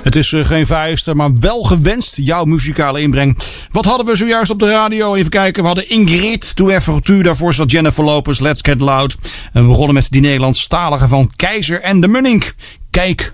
Het is geen vereiste, maar wel gewenst, jouw muzikale inbreng. Wat hadden we zojuist op de radio? Even kijken, we hadden Ingrid, Doe even tu. Daarvoor zat Jennifer Lopez, Let's Get Loud. En we begonnen met die Nederlandstalige van Keizer en de Munnik. Kijk